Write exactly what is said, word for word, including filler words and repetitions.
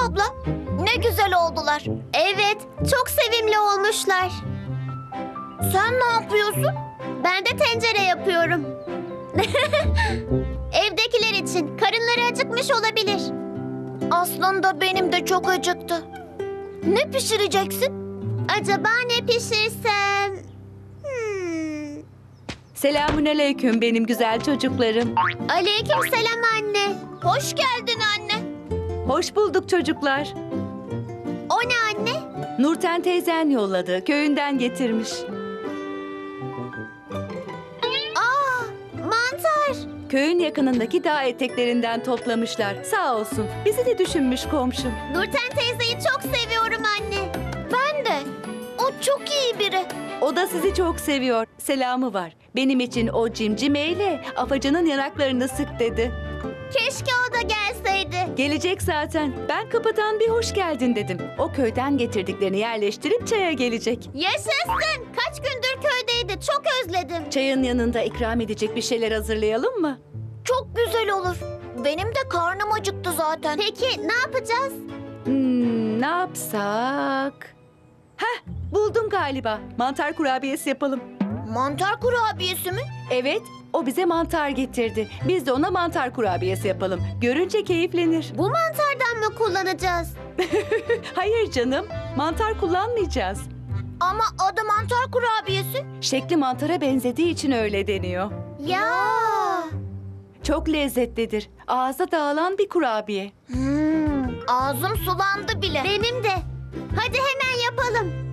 abla. Ne güzel oldular. Evet, çok sevimli olmuşlar. Sen ne yapıyorsun? Ben de tencere yapıyorum. Evdekiler için karınları acıkmış olabilir. Aslında benim de çok acıktı. Ne pişireceksin? Acaba ne pişirsem? Hmm. Selamünaleyküm benim güzel çocuklarım. Aleykümselam anne. Hoş geldin anne. Hoş bulduk çocuklar. O ne anne? Nurten teyzen yolladı, köyünden getirmiş. Aa, mantar. Köyün yakınındaki dağ eteklerinden toplamışlar. Sağ olsun, bizi de düşünmüş komşum. Nurten teyzeyi çok seviyorum anne. Ben de. O çok iyi biri. O da sizi çok seviyor. Selamı var. Benim için o cimcimeyle afacanın yanaklarını sık dedi. Keşke o da gelseydi. Gelecek zaten. Ben kapıdan bir hoş geldin dedim. O köyden getirdiklerini yerleştirip çaya gelecek. Yaşasın. Kaç gündür köydeydi. Çok özledim. Çayın yanında ikram edecek bir şeyler hazırlayalım mı? Çok güzel olur. Benim de karnım acıktı zaten. Peki ne yapacağız? Hmm, ne yapsak? Heh, buldum galiba. Mantar kurabiyesi yapalım. Mantar kurabiyesi mi? Evet, o bize mantar getirdi. Biz de ona mantar kurabiyesi yapalım. Görünce keyiflenir. Bu mantardan mı kullanacağız? Hayır canım, mantar kullanmayacağız. Ama adı mantar kurabiyesi. Şekli mantara benzediği için öyle deniyor. Ya. Çok lezzetlidir. Ağza dağılan bir kurabiye. Hmm, ağzım sulandı bile. Benim de. Hadi hemen yapalım.